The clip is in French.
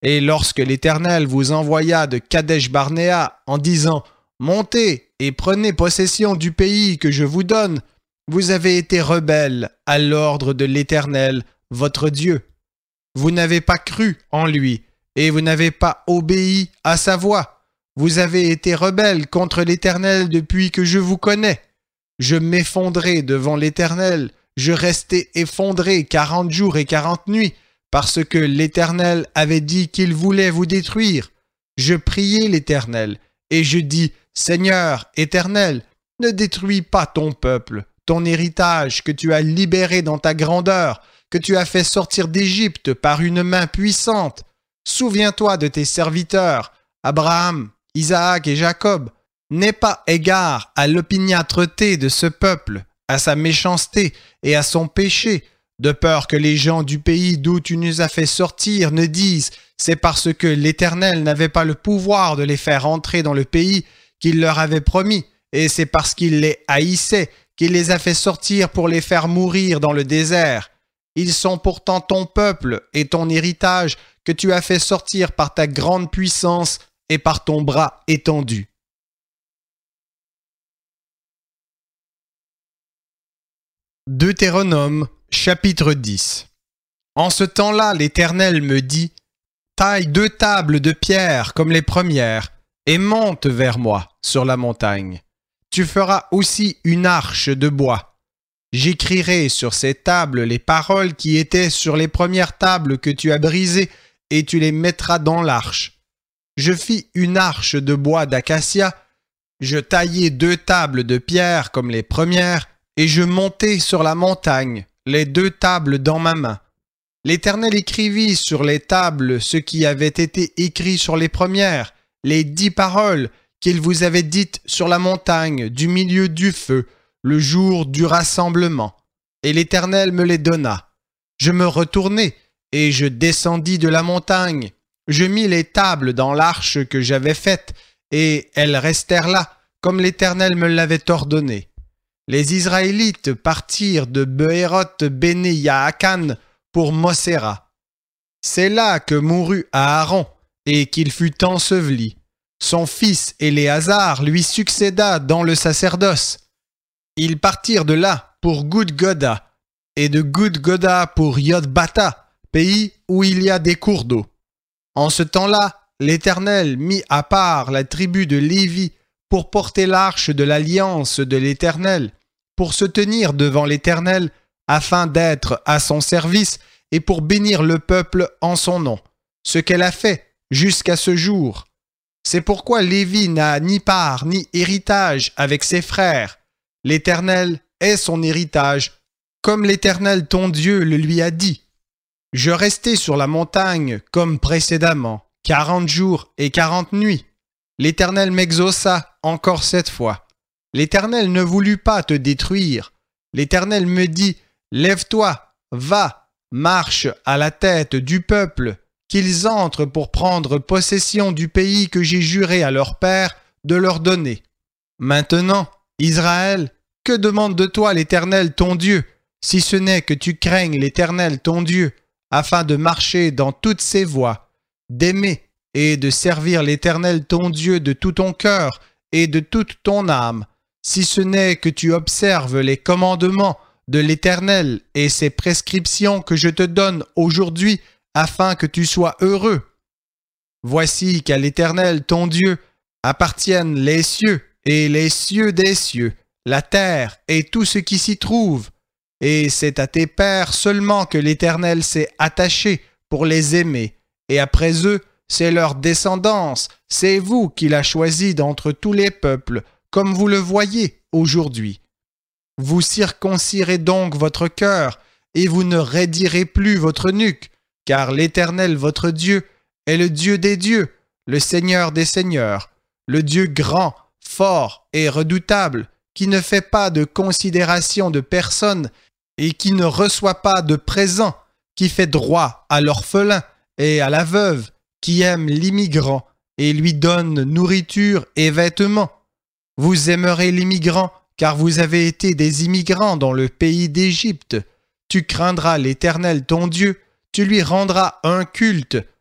Et lorsque l'Éternel vous envoya de Kadesh-Barnéa en disant « Montez et prenez possession du pays que je vous donne », vous avez été rebelles à l'ordre de l'Éternel, votre Dieu. Vous n'avez pas cru en lui et vous n'avez pas obéi à sa voix. Vous avez été rebelles contre l'Éternel depuis que je vous connais. Je m'effondrai devant l'Éternel, je restai effondré 40 jours et 40 nuits, parce que l'Éternel avait dit qu'il voulait vous détruire. Je priai l'Éternel, et je dis, Seigneur Éternel, ne détruis pas ton peuple, ton héritage que tu as libéré dans ta grandeur, que tu as fait sortir d'Égypte par une main puissante. Souviens-toi de tes serviteurs, Abraham, Isaac et Jacob. N'aie pas égard à l'opiniâtreté de ce peuple, à sa méchanceté et à son péché, de peur que les gens du pays d'où tu nous as fait sortir ne disent « C'est parce que l'Éternel n'avait pas le pouvoir de les faire entrer dans le pays qu'il leur avait promis, et c'est parce qu'il les haïssait qu'il les a fait sortir pour les faire mourir dans le désert. Ils sont pourtant ton peuple et ton héritage que tu as fait sortir par ta grande puissance et par ton bras étendu. » Deutéronome, chapitre 10. En ce temps-là, l'Éternel me dit, « Taille 2 tables de pierre comme les premières, et monte vers moi sur la montagne. Tu feras aussi une arche de bois. J'écrirai sur ces tables les paroles qui étaient sur les premières tables que tu as brisées, et tu les mettras dans l'arche. Je fis une arche de bois d'acacia, je taillai 2 tables de pierre comme les premières, et je montai sur la montagne, les 2 tables dans ma main. L'Éternel écrivit sur les tables ce qui avait été écrit sur les premières, les 10 paroles qu'il vous avait dites sur la montagne du milieu du feu, le jour du rassemblement. Et l'Éternel me les donna. Je me retournai, et je descendis de la montagne. Je mis les tables dans l'arche que j'avais faite, et elles restèrent là, comme l'Éternel me l'avait ordonné. Les Israélites partirent de Beéroth Béné Yaakan pour Moséra. C'est là que mourut Aaron et qu'il fut enseveli. Son fils Éléazar lui succéda dans le sacerdoce. Ils partirent de là pour Goudgoda et de Goudgoda pour Yotbata, pays où il y a des cours d'eau. En ce temps-là, l'Éternel mit à part la tribu de Lévi pour porter l'arche de l'alliance de l'Éternel, pour se tenir devant l'Éternel, afin d'être à son service et pour bénir le peuple en son nom, ce qu'elle a fait jusqu'à ce jour. C'est pourquoi Lévi n'a ni part ni héritage avec ses frères. L'Éternel est son héritage, comme l'Éternel ton Dieu le lui a dit. Je restai sur la montagne comme précédemment, 40 jours et 40 nuits. L'Éternel m'exauça encore 7 fois. L'Éternel ne voulut pas te détruire. L'Éternel me dit, « Lève-toi, va, marche à la tête du peuple, qu'ils entrent pour prendre possession du pays que j'ai juré à leur père de leur donner. » Maintenant, Israël, que demande de toi l'Éternel ton Dieu, si ce n'est que tu craignes l'Éternel ton Dieu, afin de marcher dans toutes ses voies, d'aimer et de servir l'Éternel ton Dieu de tout ton cœur et de toute ton âme, si ce n'est que tu observes les commandements de l'Éternel et ses prescriptions que je te donne aujourd'hui, afin que tu sois heureux. Voici qu'à l'Éternel ton Dieu appartiennent les cieux et les cieux des cieux, la terre et tout ce qui s'y trouve, et c'est à tes pères seulement que l'Éternel s'est attaché pour les aimer, et après eux, c'est leur descendance, c'est vous qu'il a choisi d'entre tous les peuples, comme vous le voyez aujourd'hui. Vous circoncirez donc votre cœur, et vous ne raidirez plus votre nuque, car l'Éternel votre Dieu est le Dieu des dieux, le Seigneur des seigneurs, le Dieu grand, fort et redoutable, qui ne fait pas de considération de personne et qui ne reçoit pas de présent, qui fait droit à l'orphelin et à la veuve, qui aime l'immigrant et lui donne nourriture et vêtements. Vous aimerez l'immigrant, car vous avez été des immigrants dans le pays d'Égypte. Tu craindras l'Éternel ton Dieu, tu lui rendras un culte,